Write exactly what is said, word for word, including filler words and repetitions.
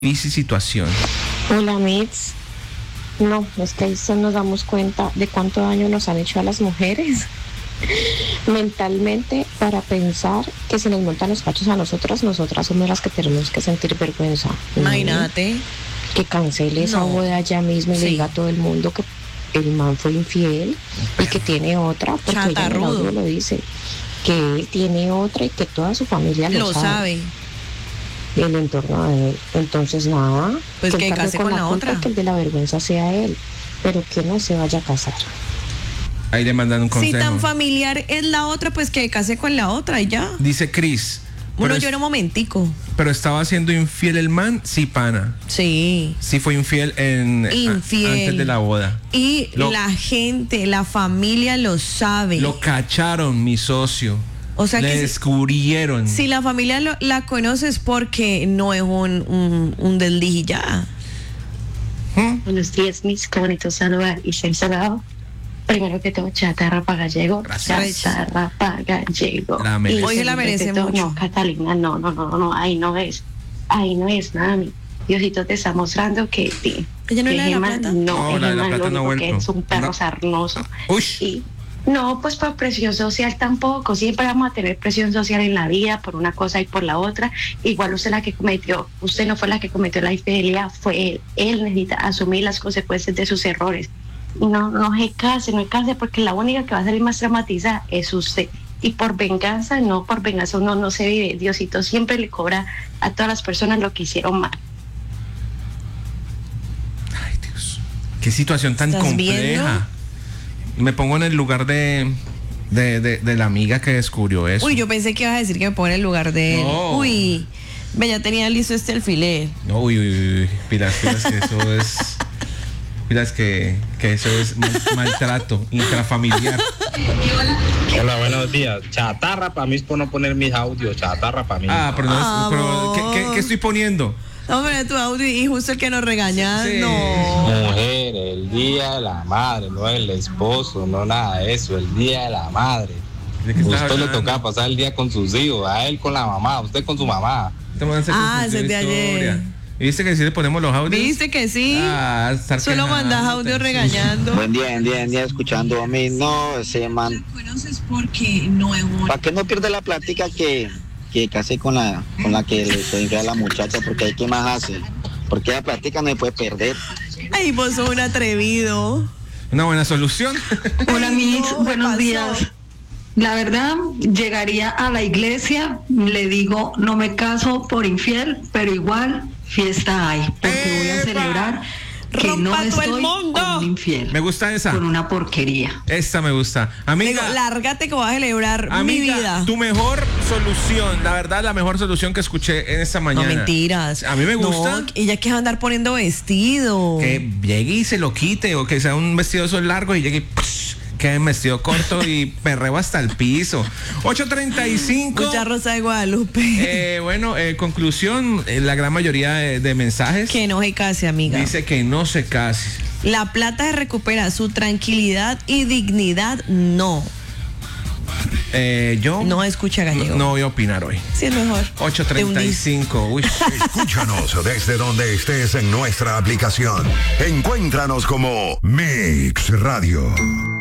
difícil situación. Hola, Mitz. No, es que ahí se nos damos cuenta de cuánto daño nos han hecho a las mujeres mentalmente, para pensar que si nos montan los cachos a nosotras, nosotras somos las que tenemos que sentir vergüenza. Imagínate. Que cancele esa No. boda ya mismo y Sí. le diga a todo el mundo que el man fue infiel y que tiene otra, porque ella en el Chatarrudo. audio lo dice, que él tiene otra y que toda su familia lo, Lo sabe. y el entorno de él. Entonces, nada, Pues que él cargue case con la culpa, otra. que el de la vergüenza sea él, pero que no se vaya a casar. Ahí le mandan un Si consejo. tan familiar es la otra, pues que case con la otra y ya. Dice Cris. Uno pero, es- llora un momentico. pero estaba siendo infiel el man, sí, pana. Sí. Sí fue infiel en a- Infiel. antes de la boda. Y Lo- la gente, la familia lo sabe. Lo cacharon, mi socio. O sea Le que si- descubrieron. Si la familia lo- la conoce es porque no es un, un, un desliz y ya. Buenos días, mis, qué bonito saludar y ser saludado. Primero que todo, chatarra para gallego, Gracias. chatarra para gallego. La merece. Y Hoy se la segundo merece que todo, mucho. No, Catalina, no, no, no, no, ahí no es, ahí no es, mami. Diosito te está mostrando que, que, ¿Ella no que es la de la Gemma plata? no, No, la de la Gemma plata lo no ha único que vuelto. es un perro No. sarnoso. Uy. Y no, pues por presión social tampoco. Siempre vamos a tener presión social en la vida por una cosa y por la otra. Igual usted la que cometió, usted no fue la que cometió la infidelidad, fue él. Él necesita asumir las consecuencias de sus errores. No, no se case, no se case, porque la única que va a salir más traumatizada es usted. Y por venganza, no, por venganza uno no se vive. Diosito siempre le cobra a todas las personas lo que hicieron mal. Ay, Dios. Qué situación tan ¿Estás compleja. viendo? Me pongo en el lugar de, de, de, de la amiga que descubrió eso. Uy, yo pensé que ibas a decir que me pone en el lugar de él. No. Uy, ve, ya tenía listo este alfiler. No, uy, uy, uy, uy. Pilas, pilas, que eso es. Pilas, que, que eso es mal- maltrato intrafamiliar. Hola, buenos días. Chatarra para mí es por no poner mis audios. Chatarra para mí. Ah, pero, no es- Amor. pero ¿qué, qué, qué estoy poniendo? Vamos a poner tu audio y justo el que nos regaña. Sí. No. Mujer, el día de la madre, no el esposo, no nada de eso, el día de la madre. ¿De qué estás Usted le hablando? toca pasar el día con sus hijos, a él con la mamá, usted con su mamá. Este man se Ah, confundió ese es de historia. ayer. ¿Y viste que si le ponemos los audios? ¿Viste que sí? Ah, estar Solo mandas quejándote. audio regañando. Buen día, buen día, buen día, escuchando a mí. No, ese man. conoces porque no es un... ¿Para qué no pierde la plática que, que casé con la con la que le fue infiel a la muchacha? Porque hay que más hace. Porque la plática no se puede perder. Ay, vos sos un atrevido. Una buena solución. Hola, Ay, Mitch, no, ¿qué buenos pasó? días. La verdad, llegaría a la iglesia, le digo, no me caso por infiel, pero igual fiesta hay, porque voy a ¡Epa! celebrar que no ¡Rompa todo el estoy mundo! con un infiel, Me gusta esa. con una porquería. Esta me gusta. Digo, Amiga, lárgate que voy a celebrar mi amiga, vida. tu mejor solución, la verdad, la mejor solución que escuché en esta No, mañana. mentiras. A mí me gusta No, ella que va a andar poniendo vestido. que llegue y se lo quite, o que sea un vestido de esos largos y llegue y psh, quede en vestido corto y perreo hasta el piso. ocho treinta y cinco. Mucha Rosa de Guadalupe. Eh, bueno, eh, conclusión, eh, la gran mayoría de, de mensajes Que no se case, amiga. dice que no se case. La plata se recupera, su tranquilidad y dignidad no. Eh, yo No escucha gallego. no voy a opinar hoy. Sí, es mejor. ocho Te treinta y hundís. cinco. Uy. Escúchanos desde donde estés en nuestra aplicación. Encuéntranos como Mix Radio.